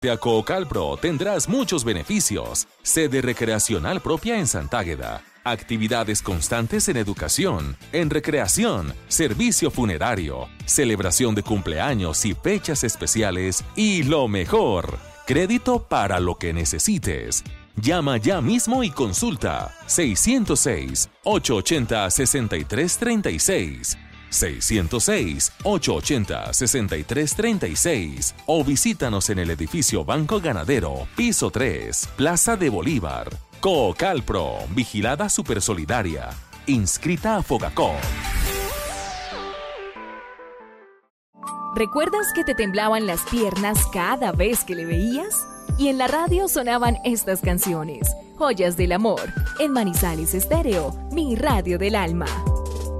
A Coocalpro tendrás muchos beneficios. Sede recreacional propia en Santágueda. Actividades constantes en educación, en recreación, servicio funerario, celebración de cumpleaños y fechas especiales y lo mejor, crédito para lo que necesites. Llama ya mismo y consulta 606-880-6336. 606-880-6336 o visítanos en el edificio Banco Ganadero, piso 3, Plaza de Bolívar. Coocalpro, vigilada supersolidaria, inscrita a Fogacop. ¿Recuerdas que te temblaban las piernas cada vez que le veías? Y en la radio sonaban estas canciones, Joyas del Amor, en Manizales Estéreo, mi radio del alma.